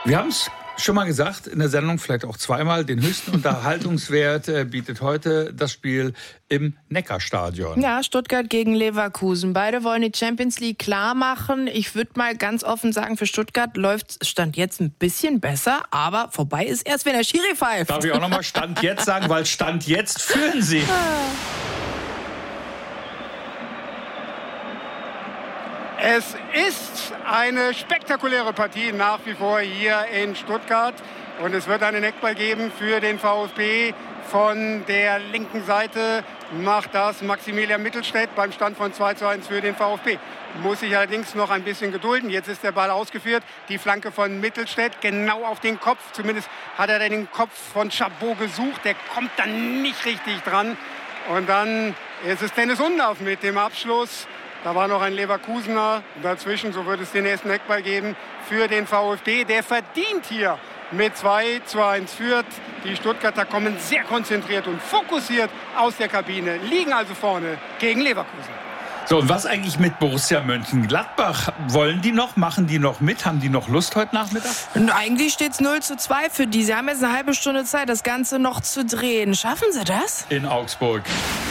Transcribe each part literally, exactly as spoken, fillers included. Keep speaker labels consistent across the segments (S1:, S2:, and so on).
S1: Wir haben es schon mal gesagt, in der Sendung vielleicht auch zweimal, den höchsten Unterhaltungswert äh, bietet heute das Spiel im Neckarstadion.
S2: Ja, Stuttgart gegen Leverkusen. Beide wollen die Champions League klar machen. Ich würde mal ganz offen sagen, für Stuttgart läuft Stand jetzt ein bisschen besser, aber vorbei ist erst, wenn der Schiri pfeift.
S1: Darf ich auch noch mal Stand jetzt sagen, weil Stand jetzt führen sie.
S3: Es ist eine spektakuläre Partie nach wie vor hier in Stuttgart. Und es wird einen Eckball geben für den VfB. Von der linken Seite macht das Maximilian Mittelstädt beim Stand von zwei zu eins für den VfB. Muss sich allerdings noch ein bisschen gedulden. Jetzt ist der Ball ausgeführt. Die Flanke von Mittelstädt genau auf den Kopf. Zumindest hat er den Kopf von Chabot gesucht. Der kommt dann nicht richtig dran. Und dann ist es Dennis Undaff mit dem Abschluss. Da war noch ein Leverkusener dazwischen, so wird es den nächsten Eckball geben für den VfB. Der verdient hier mit zwei zu eins führt. Die Stuttgarter kommen sehr konzentriert und fokussiert aus der Kabine, liegen also vorne gegen Leverkusen.
S1: So, und was eigentlich mit Borussia Mönchengladbach? Wollen die noch? Machen die noch mit? Haben die noch Lust heute Nachmittag?
S2: Und eigentlich steht es null zu zwei für die. Sie haben jetzt eine halbe Stunde Zeit, das Ganze noch zu drehen. Schaffen sie das?
S1: In Augsburg.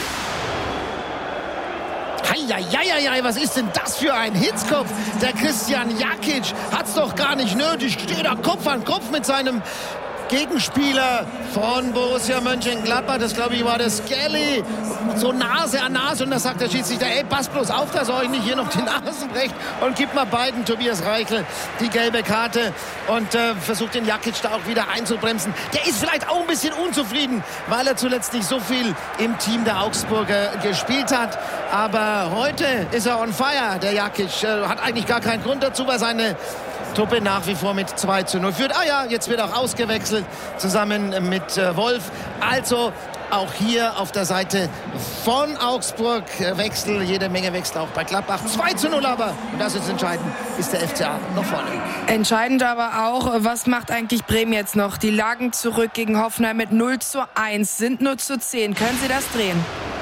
S4: Heieieiei, was ist denn das für ein Hitzkopf? Der Christian Jakic hat's doch gar nicht nötig. Steht da Kopf an Kopf mit seinem Gegenspieler von Borussia Mönchengladbach. Das, glaube ich, war der Skelly. So Nase an Nase. Und da sagt der Schiedsrichter, ey, passt bloß auf, dass ihr euch nicht hier noch die Nasen brecht. Und gibt mal beiden, Tobias Reichel, die gelbe Karte. Und äh, versucht den Jakic da auch wieder einzubremsen. Der ist vielleicht auch ein bisschen unzufrieden, weil er zuletzt nicht so viel im Team der Augsburger gespielt hat. Aber heute ist er on fire, der Jakic. Äh, hat eigentlich gar keinen Grund dazu, weil seine Truppe nach wie vor mit zwei zu null führt. Ah ja, jetzt wird auch ausgewechselt, zusammen mit äh, Wolf. Also auch hier auf der Seite von Augsburg äh, Wechsel, jede Menge Wechsel auch bei Gladbach. zwei zu null aber, und das ist entscheidend, ist der F C A noch vorne.
S2: Entscheidend aber auch, was macht eigentlich Bremen jetzt noch? Die lagen zurück gegen Hoffenheim mit null zu eins, sind null zu zehn. Können sie das drehen?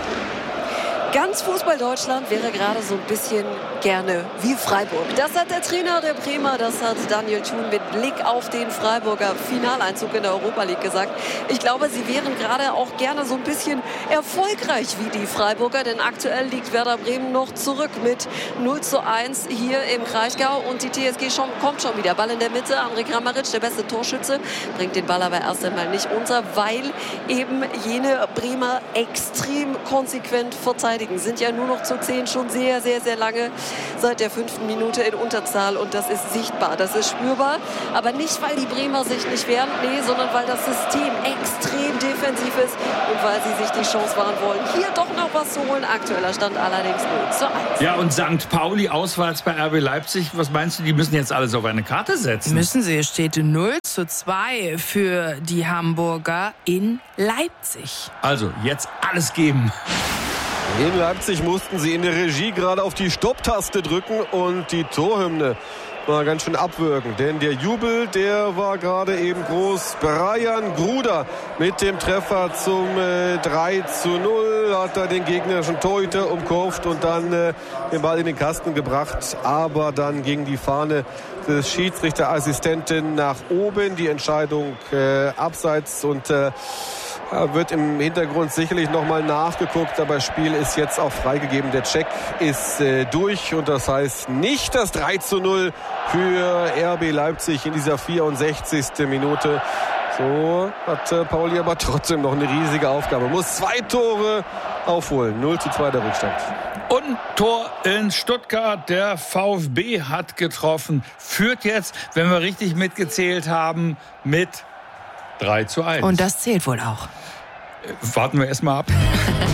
S5: Ganz Fußball-Deutschland wäre gerade so ein bisschen gerne wie Freiburg. Das hat der Trainer der Bremer, das hat Daniel Thun mit Blick auf den Freiburger Finaleinzug in der Europa League gesagt. Ich glaube, sie wären gerade auch gerne so ein bisschen erfolgreich wie die Freiburger, denn aktuell liegt Werder Bremen noch zurück mit null zu eins hier im Kraichgau und die T S G schon, kommt schon wieder. Ball in der Mitte, André Kramaric, der beste Torschütze, bringt den Ball aber erst einmal nicht unter, weil eben jene Bremer extrem konsequent verteidigen. Sind ja nur noch zu zehn schon sehr, sehr, sehr lange seit der fünften Minute in Unterzahl und das ist sichtbar, das ist spürbar, aber nicht, weil die Bremer sich nicht wehren, nee, sondern weil das System extrem defensiv ist und weil sie sich die Chance wahren wollen, hier doch noch was zu holen. Aktueller Stand allerdings null zu eins.
S1: Ja, und Sankt Pauli auswärts bei R B Leipzig, was meinst du, die müssen jetzt alles auf eine Karte setzen?
S2: Müssen sie, es steht null zu zwei für die Hamburger in Leipzig.
S1: Also, jetzt alles geben.
S6: In Leipzig mussten sie in der Regie gerade auf die Stopptaste drücken und die Torhymne war ganz schön abwürgen. Denn der Jubel, der war gerade eben groß. Brian Gruder mit dem Treffer zum äh, drei zu null. Hat er den gegnerischen Torhüter umkurvt und dann äh, den Ball in den Kasten gebracht. Aber dann ging die Fahne des Schiedsrichterassistenten nach oben. Die Entscheidung äh, abseits und äh, wird im Hintergrund sicherlich nochmal nachgeguckt, aber das Spiel ist jetzt auch freigegeben. Der Check ist äh, durch und das heißt nicht das drei zu null für R B Leipzig in dieser vierundsechzigsten Minute. So hat äh, Pauli aber trotzdem noch eine riesige Aufgabe. Muss zwei Tore aufholen. null zu zwei der Rückstand.
S1: Und Tor in Stuttgart. Der VfB hat getroffen. Führt jetzt, wenn wir richtig mitgezählt haben, mit drei zu eins.
S2: Und das zählt wohl auch.
S1: Warten wir erst mal ab.